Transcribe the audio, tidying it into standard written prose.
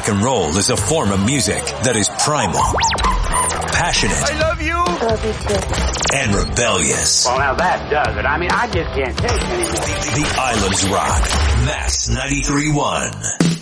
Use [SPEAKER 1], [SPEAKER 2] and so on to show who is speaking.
[SPEAKER 1] rock and roll is a form of music that is primal, passionate,
[SPEAKER 2] I love you.
[SPEAKER 3] Love you too.
[SPEAKER 1] and rebellious.
[SPEAKER 4] Well, now that does it. I mean, I just can't take it anymore.
[SPEAKER 1] The Islands Rock. Mass 93.1.